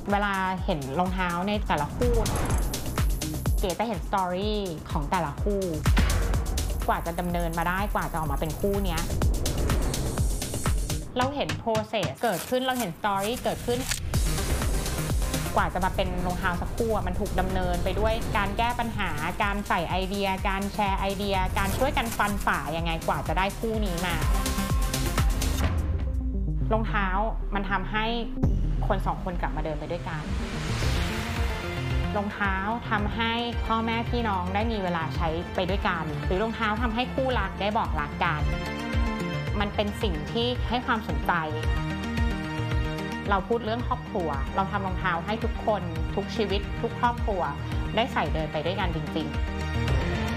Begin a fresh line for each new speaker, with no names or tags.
เวลาเห็นรองเท้าในแต่ละคู่เก๋จะเห็นสตอรี่ของแต่ละคู่กว่าจะดำเนินมาได้กว่าจะออกมาเป็นคู่เนี้ยเราเห็นโปรเซสเกิดขึ้นเราเห็นสตอรี่เกิดขึ้นกว่าจะมาเป็นรองเท้าสักคู่มันถูกดำเนินไปด้วยการแก้ปัญหาการใส่ไอเดียการแชร์ไอเดียการช่วยกันฟันฝ่ายังไงกว่าจะได้คู่นี้มารองเท้ามันทำให้คนสองคนกลับมาเดินไปด้วยกันรองเท้าทำให้พ่อแม่พี่น้องได้มีเวลาใช้ไปด้วยกันหรือรองเท้าทำให้คู่รักได้บอกรักกันมันเป็นสิ่งที่ให้ความสนใจเราพูดเรื่องครอบครัวเราทำรองเท้าให้ทุกคนทุกชีวิตทุกครอบครัวได้ใส่เดินไปด้วยกันจริงๆ